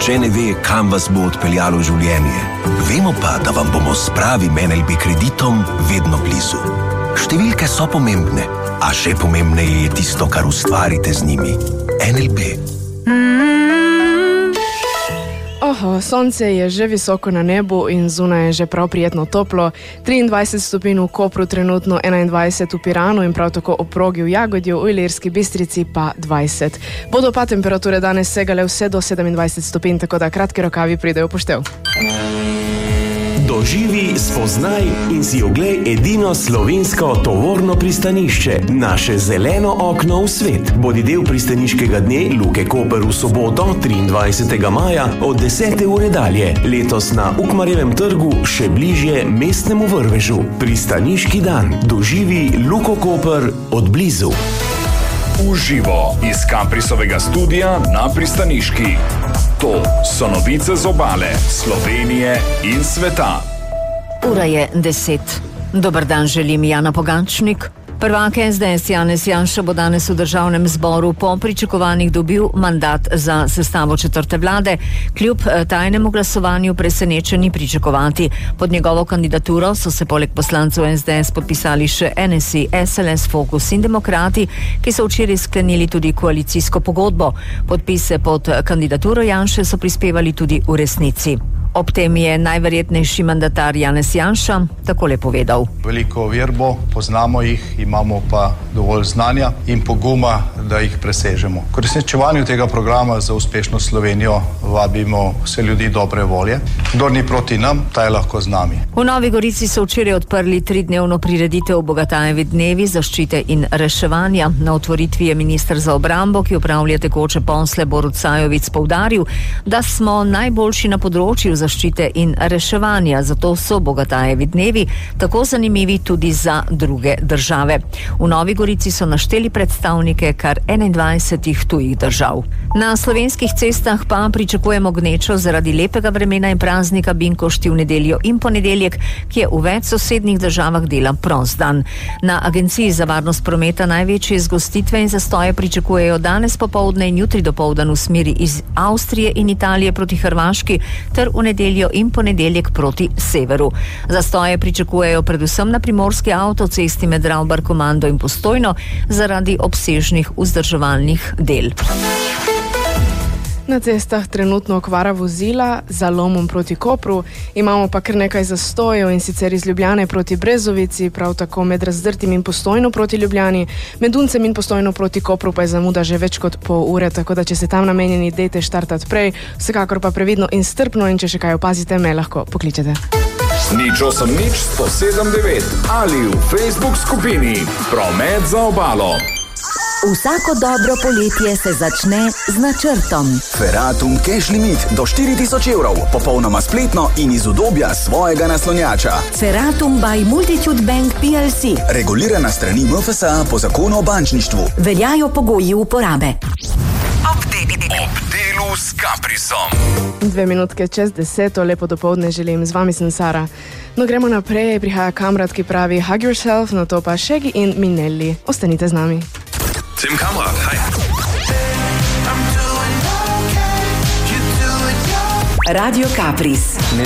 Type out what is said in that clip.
nihče ne ve, kam vas bo odpeljalo življenje. Vemo pa, da vam bomo s pravim NLB kreditom vedno blizu. Številke so pomembne, a še pomembneje je tisto, kar ustvarite z njimi. NLB. Sonce je že visoko na nebu in zunaj je že prav prijetno toplo. 23 stopinj v Kopru, trenutno 21 v Piranu in prav tako v Progi, v Jagodju, v Ilirski Bistrici pa 20. Bodo pa temperature danes segale vse do 27 stopinj, tako da kratki rokavi pridejo v poštev. Doživi, spoznaj in si oglej edino slovensko tovorno pristanišče, naše zeleno okno v svet. Bodi del pristaniškega dne Luke Koper v soboto, 23. maja od 10. ure dalje. Letos na Ukmarjevem trgu, še bližje mestnemu vrvežu. Pristaniški dan. Doživi Luko Koper od blizu. Uživo iz Caprisovega studia na pristaniški. To so novice z obale, Slovenije in sveta. Ura je 10. Dober dan želim, Jana Pogančnik. Prvak SDS Janez Janša bo danes v državnem zboru po pričakovanjih dobil mandat za sestavo četrte vlade. Kljub tajnemu glasovanju presenečeni pričakovati. Pod njegovo kandidaturo so se poleg poslancev SDS podpisali še NSI, SLS, Fokus in Demokrati, ki so včeraj sklenili tudi koalicijsko pogodbo. Podpise pod kandidaturo Janše so prispevali tudi v resnici. Ob tem je najverjetnejši mandatar Janez Janša takole povedal. Veliko verbo, poznamo jih, imamo pa dovolj znanja in poguma, da jih presežemo. K uresničevanju tega programa za uspešno Slovenijo vabimo vse ljudi dobre volje. Kdor ni proti nam, ta je lahko z nami. V Novi Gorici so včeraj odprli 3-dnevno prireditev Bogatajevi dnevi zaščite in reševanja. Na otvoritvi je minister za obrambo, ki upravlja tekoče posle, Borut Sajovic, poudaril, da smo najboljši na področju zaščite in reševanja, zato so Bogatajevi dnevi tako zanimivi tudi za druge države. V Novi Gorici so našteli predstavnike kar 21 tujih držav. Na slovenskih cestah pa pričakujemo gnečo zaradi lepega vremena in praznika Binkošti v nedeljo in ponedeljek, ki je v več sosednjih državah dela prost dan. Na Agenciji za varnost prometa največje zgostitve in zastoje pričakujejo danes popoldne in jutri dopoldan v smeri iz Avstrije in Italije proti Hrvaški ter v nedeljo in ponedeljek proti severu. Zastoje pričakujejo predvsem na primorski avtocesti med Ravbar, Komando in Postojno zaradi obsežnih vzdrževalnih del. Na cestah trenutno okvara vozila za Lomom proti Kopru, imamo pa kar nekaj zastojev in sicer iz Ljubljane proti Brezovici, prav tako med Razdrtim in Postojno proti Ljubljani, med Uncem in Postojno proti Kopru pa je zamuda že več kot pol ure, tako da če ste tam namenjeni, dejte štartati prej, vsekakor pa previdno in strpno in če še kaj opazite, me lahko pokličete. Nič 179 ali v Facebook skupini Promet za obalo. Vsako dobro poletje se začne z načrtom. Feratum Cash Limit do 4000 evrov, popolnoma spletno in iz udobja svojega naslonjača. Feratum by Multitude Bank PLC. Regulirana strani MFSA po zakonu o bančništvu. Veljajo pogoji uporabe. Ob delu s Caprisom. 2 minutke čez 10, lepo dopoldne želim, z vami sem Sara. No, gremo naprej, prihaja Kamrat, ki pravi Hug Yourself, na to pa Shaggy in Minelli. Ostanite z nami. Tim Kamrat, hi. Radio Capris.